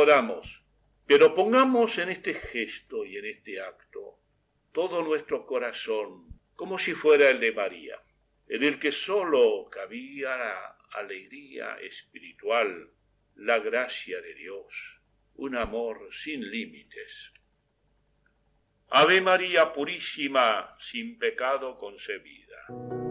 podamos, pero pongamos en este gesto y en este acto todo nuestro corazón, como si fuera el de María, en el que sólo cabía la alegría espiritual, la gracia de Dios, un amor sin límites. Ave María Purísima, sin pecado concebida.